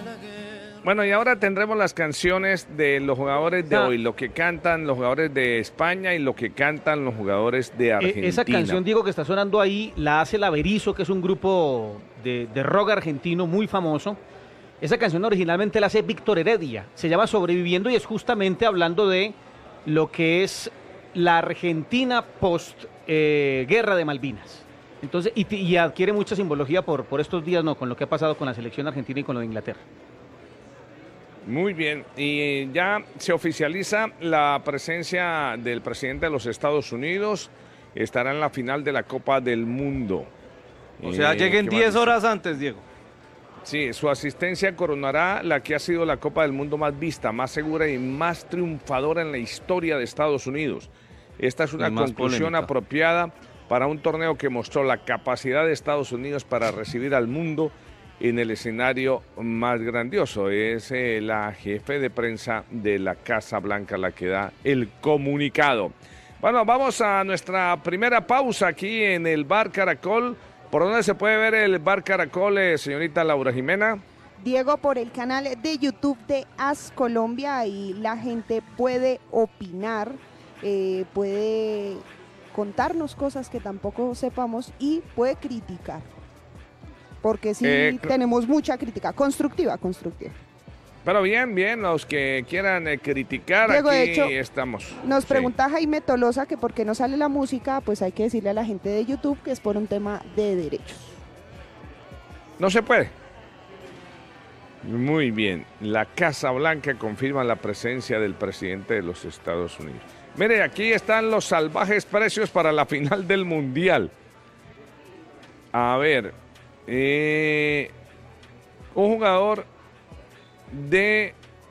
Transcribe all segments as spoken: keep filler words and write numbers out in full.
Bueno, y ahora tendremos las canciones de los jugadores de Ah. hoy, lo que cantan los jugadores de España y lo que cantan los jugadores de Argentina. E- Esa canción, Diego, que está sonando ahí, la hace La Berizo, que es un grupo de, de rock argentino muy famoso. Esa canción originalmente la hace Víctor Heredia. Se llama Sobreviviendo y es justamente hablando de lo que es la Argentina post eh, guerra de Malvinas. Entonces, y, y adquiere mucha simbología por, por estos días, no, con lo que ha pasado con la selección argentina y con lo de Inglaterra. Muy bien, y ya se oficializa la presencia del presidente de los Estados Unidos, estará en la final de la Copa del Mundo. O sea, Eh, lleguen ¿qué más diez dice? horas antes, Diego. Sí, su asistencia coronará la que ha sido la Copa del Mundo más vista, más segura y más triunfadora en la historia de Estados Unidos. Esta es una Y más conclusión polémica. apropiada para un torneo que mostró la capacidad de Estados Unidos para recibir al mundo en el escenario más grandioso. Es eh, la jefe de prensa de la Casa Blanca la que da el comunicado. Bueno, vamos a nuestra primera pausa aquí en el Bar Caracol. ¿Por dónde se puede ver el Bar Caracol, eh, señorita Laura Jimena? Diego, por el canal de YouTube de As Colombia, y la gente puede opinar, eh, puede contarnos cosas que tampoco sepamos y puede criticar. Porque sí Eh, tenemos mucha crítica, constructiva, constructiva. Pero bien, bien, los que quieran eh, criticar, Diego, aquí de hecho, estamos. Nos Sí. pregunta Jaime Tolosa que por qué no sale la música, pues hay que decirle a la gente de YouTube que es por un tema de derechos. No se puede. Muy bien, la Casa Blanca confirma la presencia del presidente de los Estados Unidos. Mire, aquí están los salvajes precios para la final del Mundial. A ver, eh, un jugador de...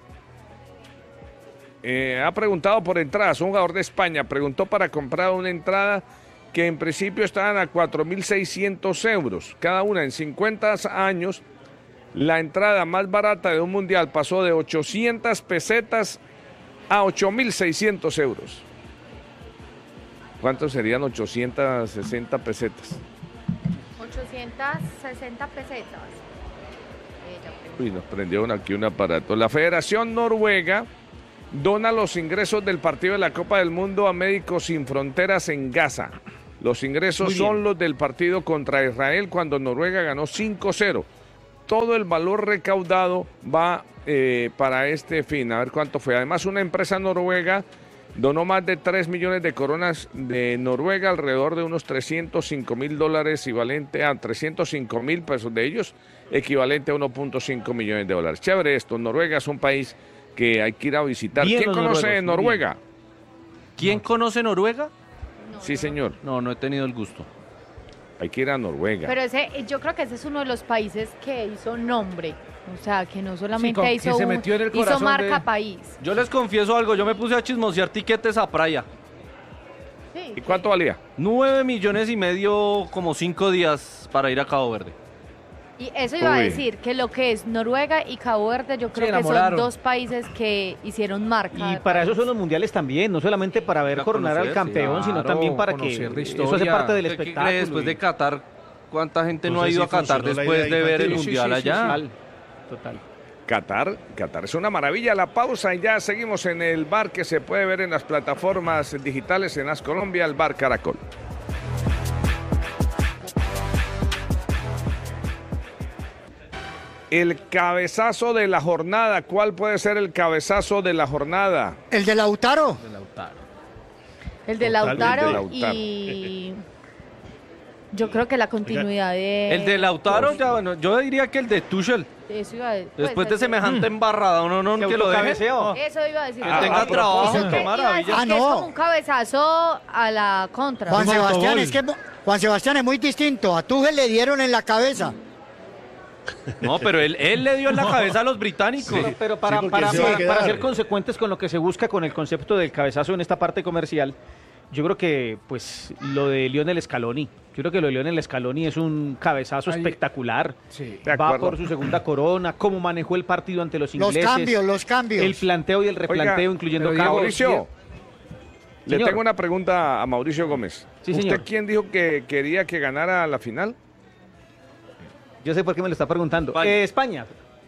eh, ha preguntado por entradas, un jugador de España preguntó para comprar una entrada que en principio estaban a cuatro mil seiscientos euros, cada una en cincuenta años. La entrada más barata de un mundial pasó de ochocientas pesetas a ocho mil seiscientos euros. ¿Cuántos serían ochocientas sesenta pesetas? ochocientas sesenta pesetas. Uy, nos prendió aquí un aparato. La Federación Noruega dona los ingresos del partido de la Copa del Mundo a Médicos Sin Fronteras en Gaza. Los ingresos son los del partido contra Israel cuando Noruega ganó cinco cero. Todo el valor recaudado va eh, para este fin. A ver cuánto fue. Además, una empresa noruega donó más de tres millones de coronas de Noruega, alrededor de unos trescientos cinco mil dólares, equivalente a trescientos cinco mil pesos de ellos, equivalente a uno punto cinco millones de dólares. Chévere esto. Noruega es un país que hay que ir a visitar. Bien, ¿Quién los conoce noruegos, Noruega? ¿Quién conoce Noruega? Sí, señor. No, no he tenido el gusto. Hay que ir a Noruega. Pero ese, yo creo que ese es uno de los países que hizo nombre. O sea, que no solamente con- que hizo, se un- metió en el hizo corazón marca de- país. Yo les confieso algo, yo me puse a chismosear tiquetes a Praia. Sí. ¿Y cuánto valía? Nueve millones y medio, como cinco días para ir a Cabo Verde. Y eso iba a Uy. decir, que lo que es Noruega y Cabo Verde, yo creo que son enamoraron. dos países que hicieron marca. Y de para eso país. son los mundiales también, no solamente para ver Para coronar al conocer, campeón, sí, sino claro, también para que conocer de eso hace historia. parte del ¿Qué- qué espectáculo. cree después y- de Qatar? ¿Cuánta gente no, No ha sé ido si a Qatar funcionó la después idea de ver el infantil. mundial Sí, sí, sí, allá? total, total. Qatar, Qatar es una maravilla. La pausa y ya seguimos en el bar que se puede ver en las plataformas digitales en As Colombia, el Bar Caracol. El cabezazo de la jornada. ¿Cuál puede ser el cabezazo de la jornada? El de Lautaro. El de Total, el de Lautaro Lautaro. y yo creo que la continuidad de... El de Lautaro, ya, bueno, yo diría que el de Tuchel. Eso iba a decir. Después de ese- semejante embarrada, uno no Se que lo deje. autocabeceó. Eso iba a decir. Que Ah, tenga a trabajo, propósito. qué Que iba a decir maravilla. Ah, que es no. como un cabezazo a la contra. Juan Un Sebastián, autogol. es que Juan Sebastián es muy distinto. A Tuchel le dieron en la cabeza. No, pero él, él le dio en la cabeza a los británicos. Pero, pero para, Sí, porque para, se va a para- quedar. para ser consecuentes con lo que se busca con el concepto del cabezazo en esta parte comercial, yo creo que pues lo de Lionel Scaloni, yo creo que lo de Lionel Scaloni es un cabezazo Ahí- espectacular. Sí. De Va acuerdo. por su segunda corona, cómo manejó el partido ante los Los ingleses. cambios, los cambios. El planteo y el replanteo, Oiga, incluyendo pero cambios. Mauricio, le Señor. tengo una pregunta a Mauricio Gómez. Sí, ¿Usted señor. quién dijo que quería que ganara la final? Yo sé por qué me lo está preguntando. España. Eh, España.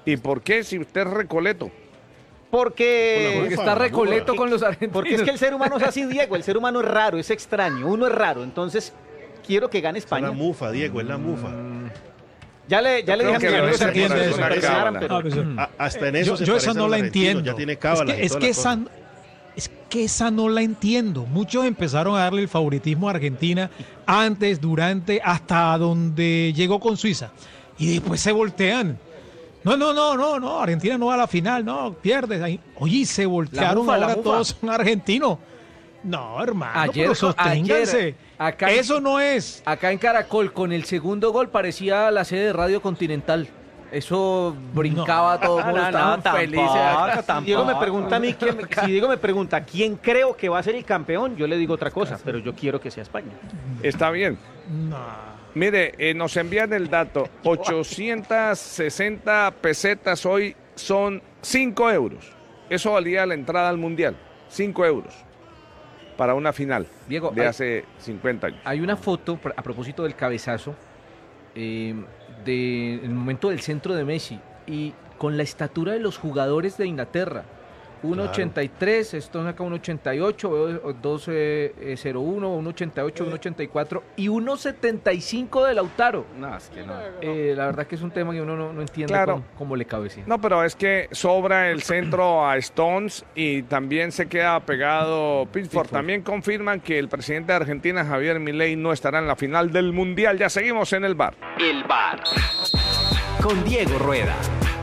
¿Y por qué si usted es recoleto? Porque, Porque está recoleto con los argentinos. porque es que el ser humano es así, Diego. El ser humano es raro, es extraño. Uno es raro. Entonces, quiero que gane Es España. la mufa, Diego, es la mufa. Ya le, ya le Creo dije a que mis no amigos se argentinos entiende que eso, se una prepararan, cábala. pero- Ah, pues, A- hasta en eso yo se yo parece esa a no los la argentinos, entiendo. Ya tiene Es cábala que, y es toda que la esa, cosa. es que esa no la entiendo. Muchos empezaron a darle el favoritismo a Argentina antes, durante, hasta donde llegó con Suiza. Y después se voltean. No, no, no, no, no, Argentina no va a la final, no, pierdes. Ahí. Oye, se voltearon, mufa, la ahora mufa. todos son argentinos. No, hermano, Ayer- pero sosténganse. ayer, acá- Eso no es. Acá en Caracol, con el segundo gol, parecía la sede de Radio Continental. Eso brincaba todo el mundo, No, no, estaban tampoco, felices. Si Diego me pregunta a mí, quién- si Diego me pregunta quién creo que va a ser el campeón, yo le digo otra cosa, pero yo quiero que sea España. Está bien. No. Mire, eh, nos envían el dato. ochocientas sesenta pesetas hoy son cinco euros. Eso valía la entrada al Mundial. cinco euros. Para una final Diego, de hay- hace cincuenta años. Hay una foto, a propósito del cabezazo, eh, del momento del centro de Messi y con la estatura de los jugadores de Inglaterra. uno ochenta y tres, esto acá uno ochenta y ocho, veo dos cero uno, uno ochenta y ocho, uno ochenta y cuatro y uno setenta y cinco de Lautaro. No, es que no. Eh, la verdad que es un tema que uno no, no entiende Claro. cómo, cómo le cabe. Sí. No, pero es que sobra el centro a Stones y también se queda pegado Pickford. También confirman que el presidente de Argentina, Javier Milei, no estará en la final del Mundial. Ya seguimos en el bar. El bar. Con Diego Rueda.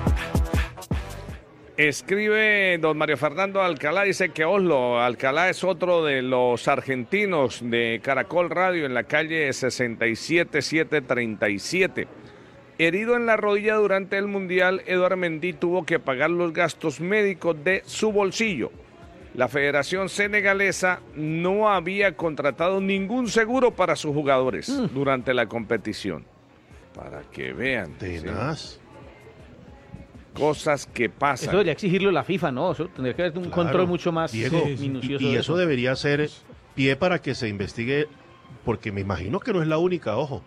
Escribe don Mario Fernando Alcalá, dice que Oslo, Alcalá es otro de los argentinos de Caracol Radio en la calle sesenta y siete, setecientos treinta y siete. Herido en la rodilla durante el Mundial, Eduard Mendy tuvo que pagar los gastos médicos de su bolsillo. La Federación Senegalesa no había contratado ningún seguro para sus jugadores Mm. durante la competición. Para que vean. ¿sí? Tenaz. Cosas que pasan. Eso debería exigirlo la FIFA, ¿no? Eso tendría que haber un Claro, control mucho más Diego, eh, y- minucioso. Y, de eso debería ser pie para que se investigue, porque me imagino que no es la única, ojo.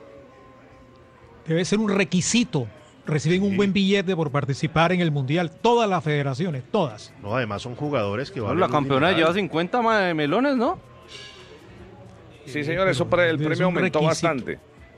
Debe ser un requisito. Reciben un Sí. buen billete por participar en el Mundial. Todas las federaciones, todas. No, además son jugadores que valen La un campeona dineral. lleva cincuenta ma- melones, ¿no? Sí, señor, eso para el Es premio un aumentó requisito. bastante.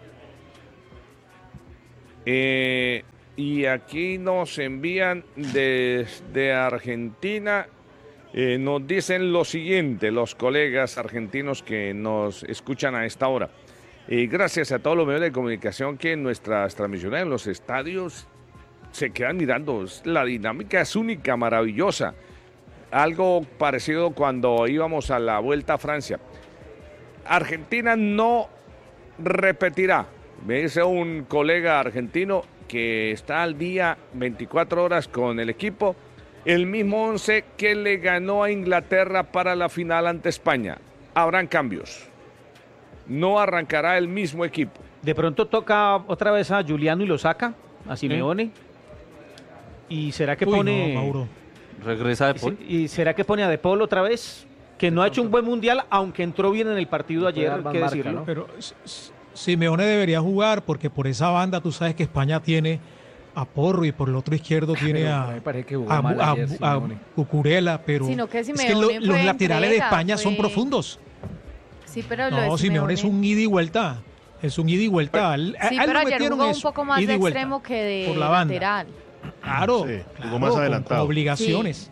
Eh, y aquí nos envían desde Argentina, eh, nos dicen lo siguiente, los colegas argentinos que nos escuchan a esta hora. Eh, gracias a todos los medios de comunicación que en nuestras transmisiones en los estadios se quedan mirando. La dinámica es única, maravillosa. Algo parecido cuando íbamos a la Vuelta a Francia. Argentina no repetirá, me dice un colega argentino que está al día veinticuatro horas con el equipo, el mismo once que le ganó a Inglaterra para la final ante España. Habrán cambios. No arrancará el mismo equipo. De pronto toca otra vez a Juliano y lo saca, a Simeone. ¿Y será que Uy, pone no, Mauro. Regresa de y Paul. se- y será que pone a De Paul otra vez? Que no ha hecho un buen mundial, aunque entró bien en el partido ayer, dar hay más que marca, decirlo. ¿no? Pero S- S- Simeone debería jugar porque por esa banda tú sabes que España tiene a Porro y por el otro izquierdo tiene Pero a, me parece que jugó a, mal a- ayer, a Simeone. Cucurella, pero Sino que es que Simeone lo- fue los laterales de entrega, España son fue- profundos. Sí, pero lo No, de Simeone es un ida y vuelta. Es un ida y vuelta. Él- a- Sí, a él pero lo ayer metieron jugó un eso, poco más ida de y vuelta, extremo que de por la banda. lateral. Claro, Sí, jugó claro, más con- adelantado. con obligaciones.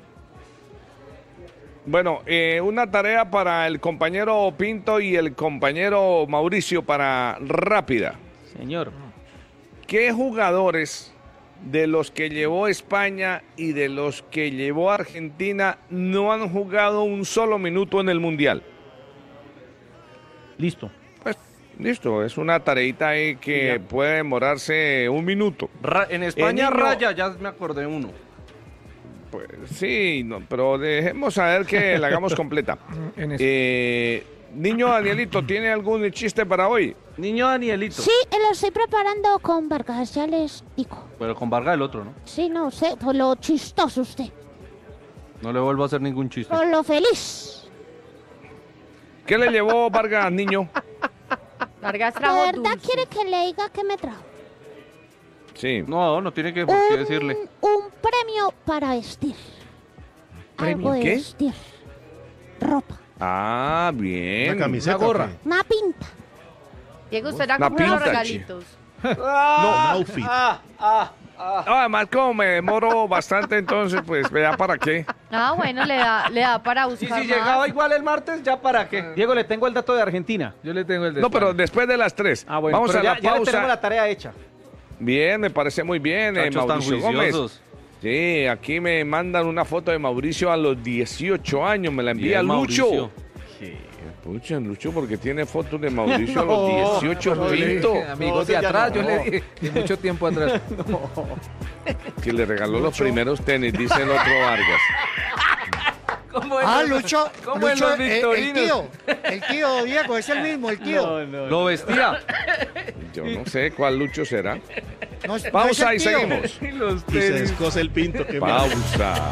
Bueno, eh, una tarea para el compañero Pinto y el compañero Mauricio para rápida. Señor. ¿Qué jugadores de los que llevó España y de los que llevó Argentina no han jugado un solo minuto en el Mundial? Listo. Pues listo, es una tareita ahí que puede demorarse un minuto. Ra- en España El niño- raya, ya me acordé uno. Pues sí, no, pero dejemos a ver que la hagamos completa. En es- Eh, niño Danielito, ¿tiene algún chiste para hoy? Niño Danielito. Sí, lo estoy preparando con Vargas, ya les digo. Pero con Vargas el otro, ¿no? Sí, no sé, por lo chistoso usted, No le vuelvo a hacer ningún chiste. por lo feliz. ¿Qué le llevó Vargas, niño? Vargas ¿De trajo verdad dulces. quiere que le diga que me trajo? Sí. No, no tiene que por qué Un, decirle. un premio para vestir. ¿Premio Algo de qué? vestir. Ropa. Ah, bien. Una camiseta. Una gorra. ¿o qué? Una pinta. Diego, usted era Una como los pinta, regalitos. No, un outfit. Ah, ah, ah. No, además, como me demoro bastante, entonces, pues, vea para qué. Ah, bueno, le da, le da para Y buscar si más. llegaba igual el martes, ¿ya para qué? Diego, le tengo el dato de Argentina. Yo le tengo el de No, pero España. después de las tres. Ah, bueno, Vamos pero a ya, la ya le pausa. tenemos la tarea hecha. Bien, me parece muy bien, eh, Muchachos tan Mauricio Gómez. juiciosos. Sí, aquí me mandan una foto de Mauricio a los dieciocho años, me la envía Bien, Lucho. Mauricio. Sí, pucha, Lucho, porque tiene fotos de Mauricio a No, los dieciocho, no, Pinto, Amigos No, de sí, ya atrás, no. yo le dije, de mucho tiempo atrás. que le regaló los primeros tenis, dice el otro Vargas. ¿Cómo es Ah, los- Lucho, ¿Cómo en Lucho, los eh, el victorinos? tío, el tío Diego, es el mismo, el tío. Lo vestía. Yo no sé cuál Lucho será. No, es- no es Pausa el y tío. seguimos. Y los Y se tenis. descoce el pinto. Que mira. Pausa.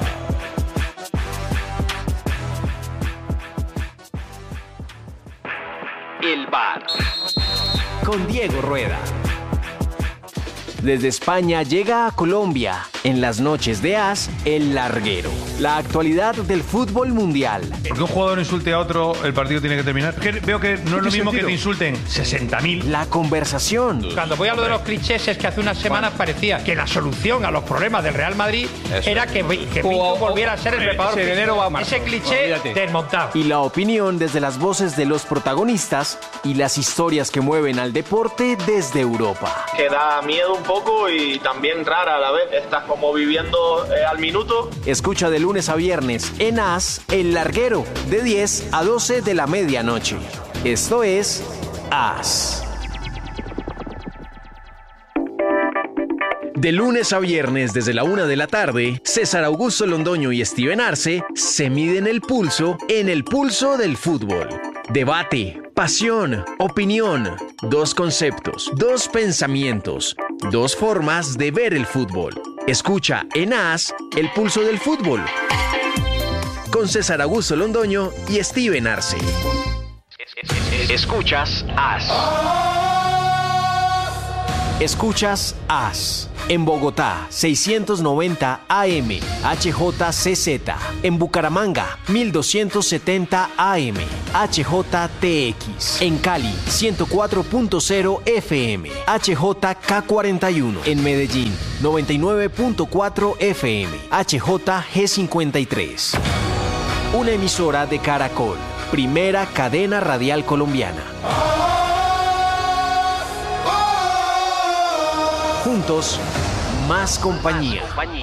El bar. Con Diego Rueda. Desde España llega a Colombia, en las noches de As, El Larguero. La actualidad del fútbol mundial. Porque un jugador insulte a otro, el partido tiene que terminar. Que veo que no es lo mismo que te insulten sesenta mil. La conversación. Cuando voy a lo de los clichés es que hace unas semanas parecía que la solución a los problemas del Real Madrid Eso. era que, que Pinto volviera a ser el preparador ese físico. enero va a marzo. Ese cliché Olvídate. desmontado. Y la opinión desde las voces de los protagonistas y las historias que mueven al deporte desde Europa. Que da miedo un poco y también rara a la vez. Estás como viviendo eh, al minuto. Escucha de lunes a viernes en As, El Larguero, de diez a doce de la medianoche. Esto es As. De lunes a viernes desde la una de la tarde, César Augusto Londoño y Steven Arce se miden el pulso en el pulso del fútbol. Debate, pasión, opinión, dos conceptos, dos pensamientos, dos formas de ver el fútbol. Escucha en As el pulso del fútbol con César Augusto Londoño y Steven Arce. Escuchas As. Escuchas As. En Bogotá, seiscientos noventa A M, H J C Z. En Bucaramanga, mil doscientos setenta A M, H J T X. En Cali, ciento cuatro punto cero F M, H J K cuarenta y uno. En Medellín, noventa y nueve punto cuatro F M, H J G cincuenta y tres. Una emisora de Caracol, primera cadena radial colombiana. Juntos, más compañía.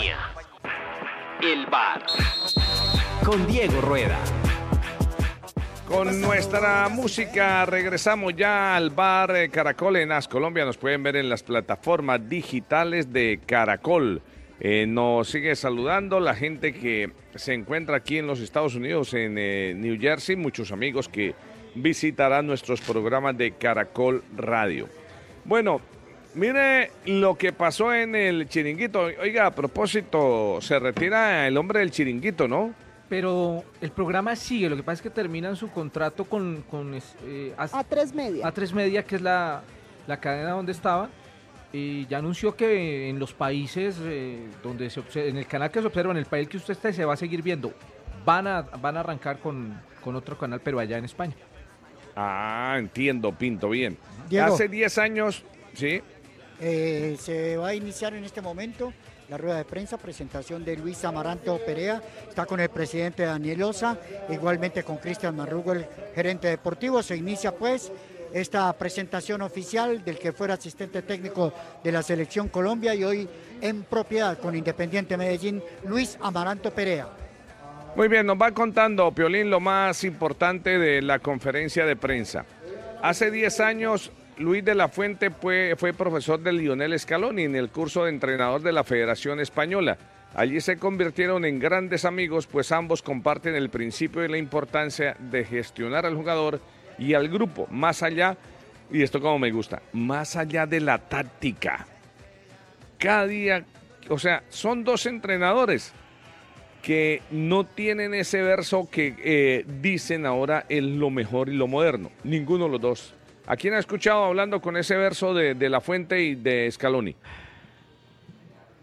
El bar. Con Diego Rueda. Con nuestra música regresamos ya al bar eh, Caracol en As Colombia. Nos pueden ver en las plataformas digitales de Caracol. Eh, nos sigue saludando la gente que se encuentra aquí en los Estados Unidos, en eh, New Jersey. Muchos amigos que visitarán nuestros programas de Caracol Radio. Bueno, mire lo que pasó en el Chiringuito. Oiga, a propósito, se retira el hombre del Chiringuito, ¿no? Pero el programa sigue, lo que pasa es que terminan su contrato con, con eh, A, A tres media. A tres Media, que es la, la cadena donde estaba, y ya anunció que en los países eh, donde se observa, en el canal que se observa, en el país que usted esté, se va a seguir viendo. Van a, van a arrancar con, con otro canal, pero allá en España. Ah, entiendo, Pinto, bien. Diego. Hace diez años, sí. Eh, se va a iniciar en este momento la rueda de prensa, presentación de Luis Amaranto Perea, está con el presidente Daniel Osa, igualmente con Cristian Marrugo, el gerente deportivo. Se inicia pues esta presentación oficial del que fuera asistente técnico de la Selección Colombia y hoy en propiedad con Independiente Medellín, Luis Amaranto Perea. Muy bien, nos va contando, Piolín, lo más importante de la conferencia de prensa. Hace diez años, Luis de la Fuente fue, fue profesor de Lionel Scaloni en el curso de entrenador de la Federación Española. Allí se convirtieron en grandes amigos, pues ambos comparten el principio y la importancia de gestionar al jugador y al grupo, más allá, y esto como me gusta, más allá de la táctica. Cada día, o sea, son dos entrenadores que no tienen ese verso que eh, dicen ahora es lo mejor y lo moderno. Ninguno de los dos. ¿A quién ha escuchado hablando con ese verso de, de La Fuente y de Scaloni?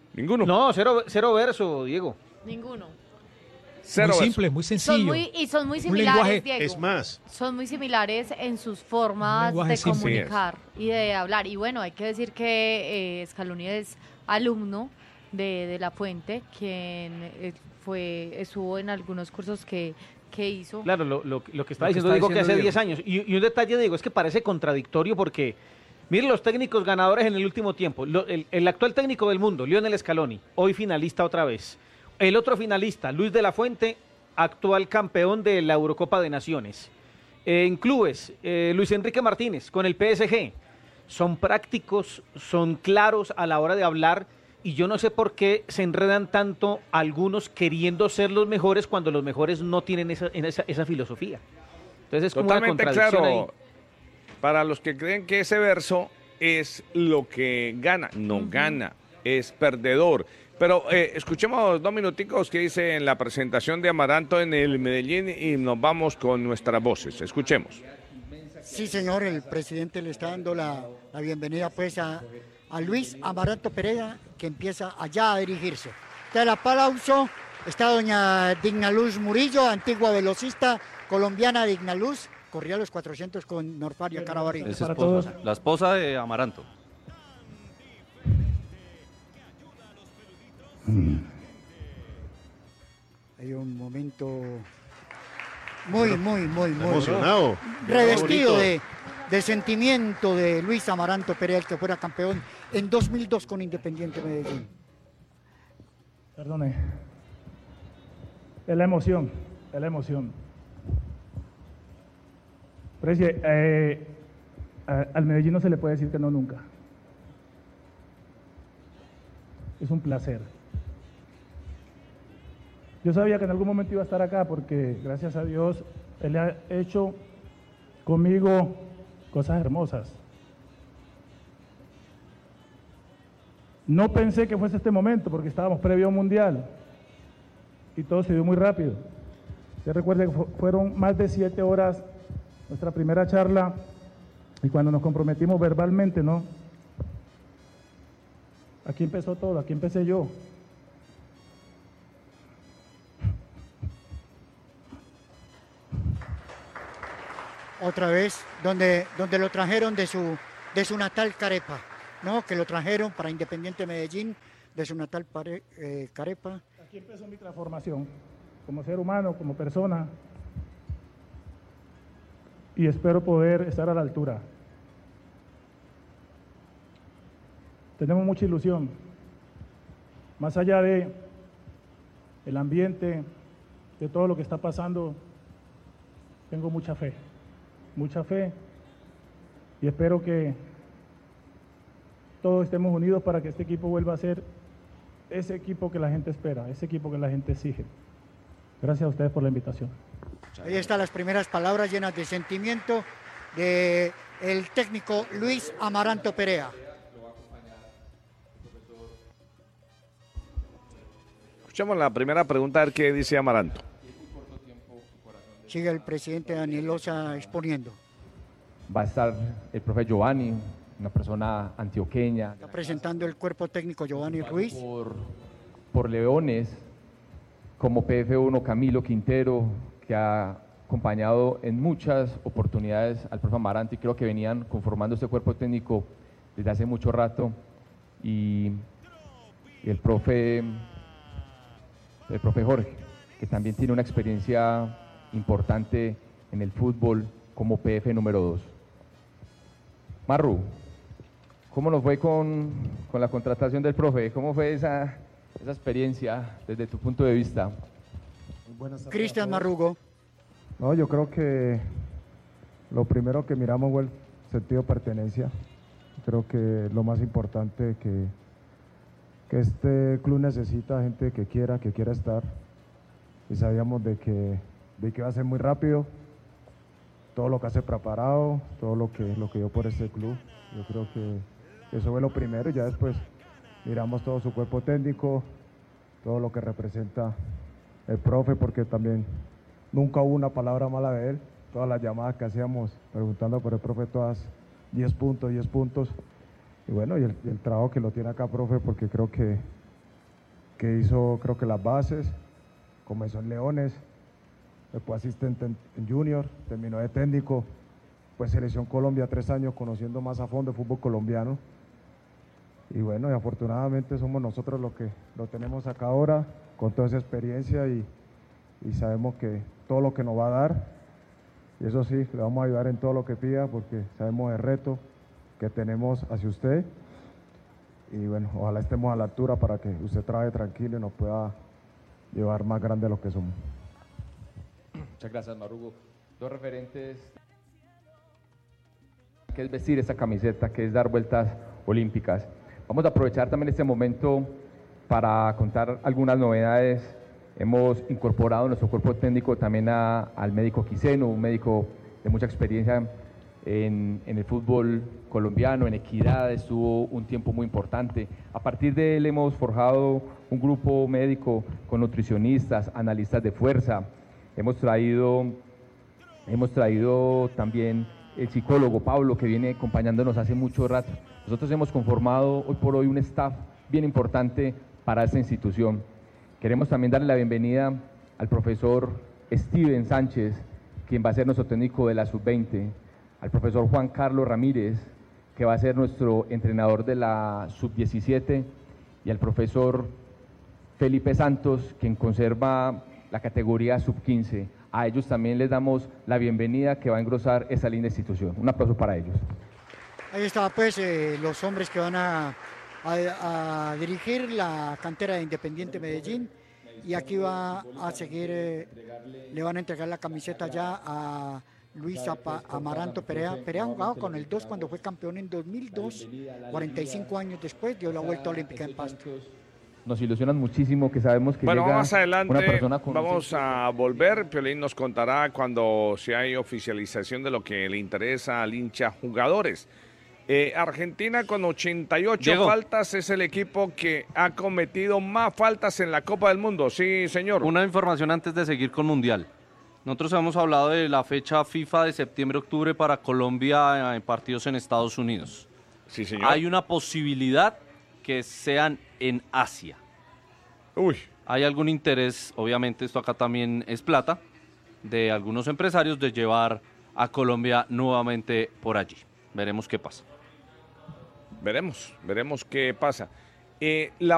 Ninguno. No, cero, cero verso, Diego. Ninguno. Cero muy verso. simple, muy sencillo. Son muy, y son muy Un similares, lenguaje- Diego. Es más, Son muy similares en sus formas lenguaje de simple. comunicar y de hablar. Y bueno, hay que decir que eh, Scaloni es alumno de, de La Fuente, quien eh, fue estuvo en algunos cursos que, que hizo. Claro, lo, lo, lo que estaba Lo que diciendo está Diego que diciendo hace Diego. diez años. Y, y un detalle, Diego, es que parece contradictorio porque, miren los técnicos ganadores en el último tiempo. Lo- el, el actual técnico del mundo, Lionel Scaloni, hoy finalista otra vez. El otro finalista, Luis de la Fuente, actual campeón de la Eurocopa de Naciones. Eh, en clubes, eh, Luis Enrique Martínez con el P S G. Son prácticos, son claros a la hora de hablar y yo no sé por qué se enredan tanto algunos queriendo ser los mejores cuando los mejores no tienen esa, en esa, esa filosofía. Entonces es como Totalmente una contradicción claro. ahí. Para los que creen que ese verso es lo que gana, no gana, es perdedor. Pero eh, escuchemos dos minuticos que dice en la presentación de Amaranto en el Medellín y nos vamos con nuestras voces. Escuchemos. Sí, señor, el presidente le está dando la, la bienvenida pues a, a Luis Amaranto Perea, que empieza allá a dirigirse. Está el aplauso, está doña Dignaluz Murillo, antigua velocista colombiana Dignaluz, corría los cuatrocientos con Norfaria Carabarino. Es esposa, la esposa de Amaranto. Hay un momento muy, muy, muy, muy emocionado. revestido Bonito. de, de sentimiento de Luis Amaranto Perea, el que fuera campeón en dos mil dos con Independiente Medellín. Perdone. Es la emoción, es la emoción. Precie, eh, a- al Medellín no se le puede decir que no nunca. Es un placer. Yo sabía que en algún momento iba a estar acá porque, gracias a Dios, Él ha hecho conmigo cosas hermosas. No pensé que fuese este momento porque estábamos previo a un mundial y todo se dio muy rápido. Usted recuerda que fu- fueron más de siete horas nuestra primera charla y cuando nos comprometimos verbalmente, ¿no? Aquí empezó todo, aquí empecé yo. Otra vez, donde, donde lo trajeron de su, de su natal Carepa, ¿no? Que lo trajeron para Independiente Medellín, de su natal pare- eh, Carepa. Aquí empezó mi transformación como ser humano, como persona, y espero poder estar a la altura. Tenemos mucha ilusión, más allá de el ambiente, de todo lo que está pasando, tengo mucha fe, mucha fe, y espero que todos estemos unidos para que este equipo vuelva a ser ese equipo que la gente espera, ese equipo que la gente exige. Gracias a ustedes por la invitación. Ahí están las primeras palabras llenas de sentimiento de el técnico Luis Amaranto Perea. Escuchemos la primera pregunta a ver qué dice Amaranto. Sigue el presidente Daniel Loza exponiendo. Va a estar el profe Giovanni, una persona antioqueña, Está presentando el cuerpo técnico Giovanni Ruiz. por, por Leones, como P F uno Camilo Quintero, que ha acompañado en muchas oportunidades al profe Amaranto y creo que venían conformando este cuerpo técnico desde hace mucho rato. Y, y el profe, el profe Jorge, que también tiene una experiencia importante en el fútbol como P F número dos. Marru, ¿cómo nos fue con, con la contratación del profe? ¿Cómo fue esa, esa experiencia desde tu punto de vista? Cristian Marrugo. No, yo creo que lo primero que miramos fue el sentido de pertenencia. Creo que lo más importante que, que este club necesita gente que quiera, que quiera estar. Y sabíamos de que, de que iba a ser muy rápido. Todo lo que hace preparado, todo lo que, lo que dio por este club. Yo creo que eso fue lo primero y ya después miramos todo su cuerpo técnico, todo lo que representa el profe, porque también nunca hubo una palabra mala de él. Todas las llamadas que hacíamos preguntando por el profe, todas diez puntos, diez puntos. Y bueno, y el, y el trabajo que lo tiene acá, profe, porque creo que que hizo creo que las bases, comenzó en Leones, después asistente en, en Junior, terminó de técnico, pues Selección Colombia tres años conociendo más a fondo el fútbol colombiano. Y bueno, y afortunadamente somos nosotros los que lo tenemos acá ahora, con toda esa experiencia y, y sabemos que todo lo que nos va a dar, y eso sí, le vamos a ayudar en todo lo que pida porque sabemos el reto que tenemos hacia usted. Y bueno, ojalá estemos a la altura para que usted trabaje tranquilo y nos pueda llevar más grande de lo que somos. Muchas gracias, Marrugo. Dos referentes, que es vestir esta camiseta, que es dar vueltas olímpicas. Vamos a aprovechar también este momento para contar algunas novedades. Hemos incorporado en nuestro cuerpo técnico también a, al médico Quiseno, un médico de mucha experiencia en, en el fútbol colombiano, en equidad, estuvo un tiempo muy importante. A partir de él hemos forjado un grupo médico con nutricionistas, analistas de fuerza. Hemos traído, hemos traído también el psicólogo Pablo, que viene acompañándonos hace mucho rato. Nosotros hemos conformado hoy por hoy un staff bien importante para esta institución. Queremos también darle la bienvenida al profesor Steven Sánchez, quien va a ser nuestro técnico de la sub veinte, al profesor Juan Carlos Ramírez, que va a ser nuestro entrenador de la sub diecisiete, y al profesor Felipe Santos, quien conserva la categoría sub quince. A ellos también les damos la bienvenida, que va a engrosar esa linda institución. Un aplauso para ellos. Ahí está, pues, eh, los hombres que van a, a, a dirigir la cantera de Independiente Medellín, y aquí va a seguir, eh, le van a entregar la camiseta ya a Luis Apa, Amaranto Perea. Perea jugaba con el dos cuando fue campeón en dos mil dos, cuarenta y cinco años después dio la vuelta olímpica en Pasto. Nos ilusionan muchísimo, que sabemos que bueno, llega más adelante una persona con vamos a volver. Piolín nos contará cuando se hay oficialización de lo que le interesa al hincha jugadores. Eh, Argentina con ochenta y ocho Diego. faltas es el equipo que ha cometido más faltas en la Copa del Mundo. Sí, señor. Una información antes de seguir con Mundial. Nosotros hemos hablado de la fecha FIFA de septiembre-octubre para Colombia en partidos en Estados Unidos. Sí, señor. Hay una posibilidad que sean en Asia. Uy. Hay algún interés, obviamente esto acá también es plata, de algunos empresarios de llevar a Colombia nuevamente por allí. Veremos qué pasa. Veremos, veremos qué pasa. Eh, la